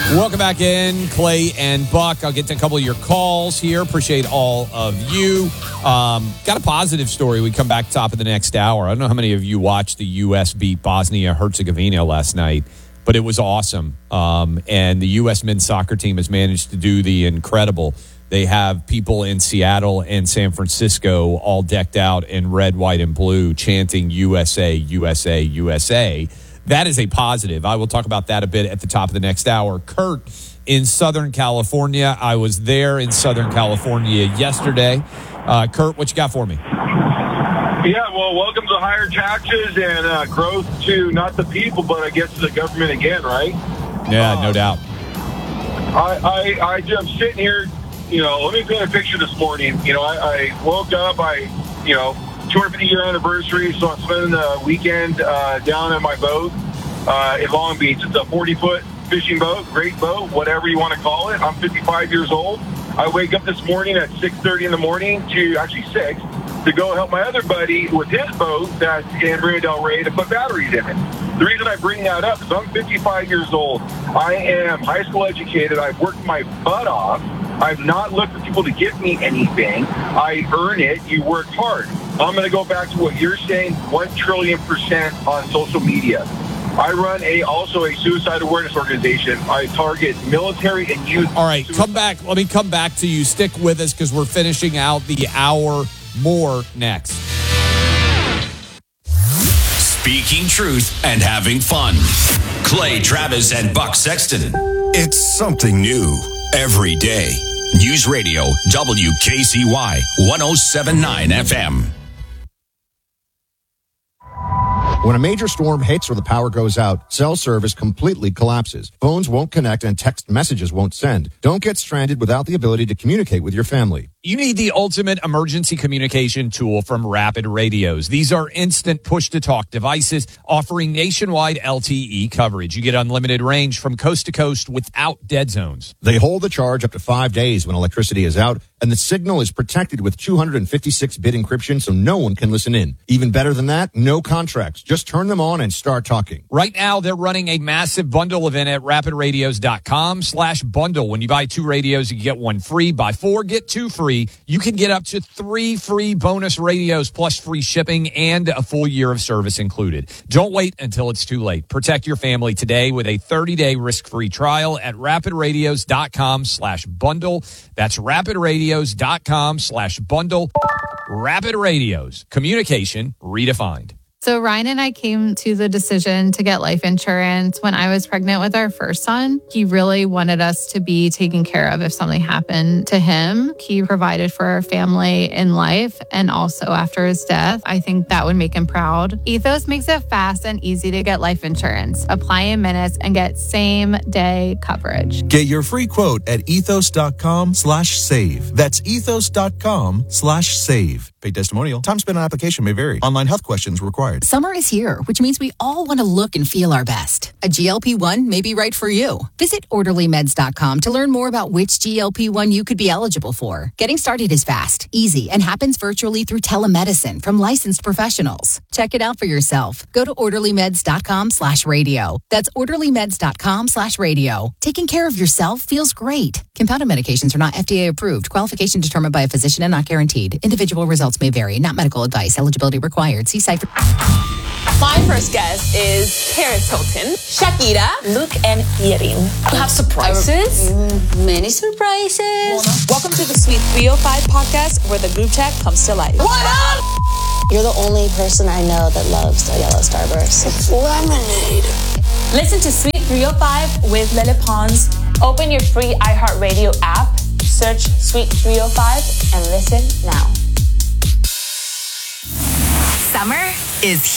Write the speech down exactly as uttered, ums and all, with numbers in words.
Welcome back in, Clay and Buck. I'll get to a couple of your calls here. Appreciate all of you. Um, got a positive story. We come back top of the next hour. I don't know how many of you watched the U S beat Bosnia-Herzegovina last night, but it was awesome. Um, and the U S men's soccer team has managed to do the incredible. They have people in Seattle and San Francisco all decked out in red, white, and blue, chanting U S A, U S A, U S A. That is a positive. I will talk about that a bit at the top of the next hour. Kurt in Southern California. I was there in Southern California yesterday. Uh, Kurt, what you got for me? Yeah, well, welcome to higher taxes and uh, growth to not the people, but I guess the government again, right? Yeah, uh, no doubt. I, I, I, I'm sitting here, you know, let me paint a picture this morning. You know, I, I woke up, I, you know, two hundred fifty year anniversary, so I'm spending the weekend uh, down at my boat uh, in Long Beach. It's a forty foot fishing boat, great boat, whatever you want to call it. I'm fifty-five years old. I wake up this morning at six thirty in the morning to, actually six, to go help my other buddy with his boat that's in Marina Del Rey to put batteries in it. The reason I bring that up is I'm fifty-five years old. I am high school educated. I've worked my butt off. I've not looked for people to give me anything. I earn it. You work hard. I'm going to go back to what you're saying, one trillion percent on social media. I run a also a suicide awareness organization. I target military and youth. All right, suicide. come back. Let me come back to you. Stick with us because we're finishing out the hour. More next. Speaking truth and having fun. Clay Travis and Buck Sexton. It's something new every day. News Radio W K C Y one oh seven point nine F M. When a major storm hits or the power goes out, cell service completely collapses. Phones won't connect and text messages won't send. Don't get stranded without the ability to communicate with your family. You need the ultimate emergency communication tool from Rapid Radios. These are instant push-to-talk devices offering nationwide L T E coverage. You get unlimited range from coast to coast without dead zones. They hold the charge up to five days when electricity is out, and the signal is protected with two hundred fifty-six bit encryption so no one can listen in. Even better than that, no contracts. Just turn them on and start talking. Right now, they're running a massive bundle event at rapid radios dot com slash bundle. When you buy two radios, you get one free. Buy four, get two free. You can get up to three free bonus radios plus free shipping and a full year of service included. Don't wait until it's too late. Protect your family today with a thirty day risk-free trial at rapid radios dot com slash bundle. That's rapid radios dot com slash bundle. Rapid Radios. Communication redefined. So Ryan and I came to the decision to get life insurance when I was pregnant with our first son. He really wanted us to be taken care of if something happened to him. He provided for our family in life and also after his death. I think that would make him proud. Ethos makes it fast and easy to get life insurance. Apply in minutes and get same day coverage. Get your free quote at ethos dot com slash save. That's ethos dot com slash save. Paid testimonial. Time spent on application may vary. Online health questions required. Summer is here, which means we all want to look and feel our best. A G L P one may be right for you. Visit orderly meds dot com to learn more about which G L P one you could be eligible for. Getting started is fast, easy, and happens virtually through telemedicine from licensed professionals. Check it out for yourself. Go to orderly meds dot com slash radio. That's orderly meds dot com slash radio. Taking care of yourself feels great. Compounded medications are not F D A approved. Qualification determined by a physician and not guaranteed. Individual results may vary. Not medical advice. Eligibility required. See site for... My first guest is Paris Hilton, Shakira, Luke, and Yerin. You have surprises? Mm, many surprises. Welcome to the Sweet three oh five podcast, where the group chat comes to life. What up? You're the only person I know that loves the yellow starburst. It's lemonade. Listen to Sweet three oh five with Lele Pons. Open your free iHeartRadio app, search Sweet three oh five, and listen now. Summer is